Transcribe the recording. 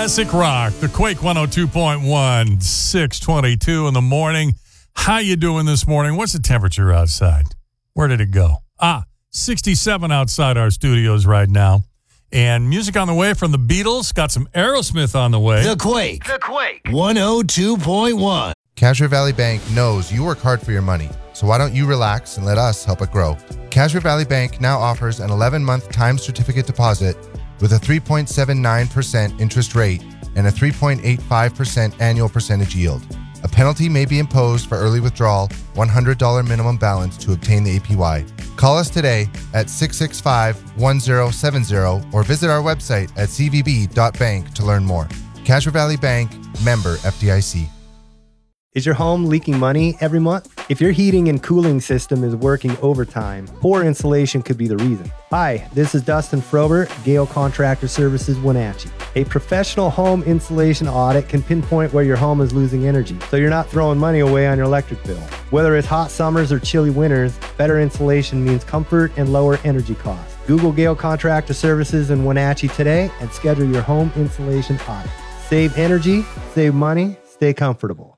Classic rock, the Quake 102.1, 6:22 in the morning. How you doing this morning? What's the temperature outside? Where did it go? 67 outside our studios right now. And music on the way from the Beatles. Got some Aerosmith on the way. The Quake 102.1. Cashmere Valley Bank knows you work hard for your money, so why don't you relax and let us help it grow? Cashmere Valley Bank now offers an 11-month time certificate deposit with a 3.79% interest rate and a 3.85% annual percentage yield. A penalty may be imposed for early withdrawal, $100 minimum balance to obtain the APY. Call us today at 665-1070 or visit our website at cvb.bank to learn more. Cashmere Valley Bank, member FDIC. Is your home leaking money every month? If your heating and cooling system is working overtime, poor insulation could be the reason. Hi, this is Dustin Frober, Gale Contractor Services, Wenatchee. A professional home insulation audit can pinpoint where your home is losing energy, so you're not throwing money away on your electric bill. Whether it's hot summers or chilly winters, better insulation means comfort and lower energy costs. Google Gale Contractor Services in Wenatchee today and schedule your home insulation audit. Save energy, save money, stay comfortable.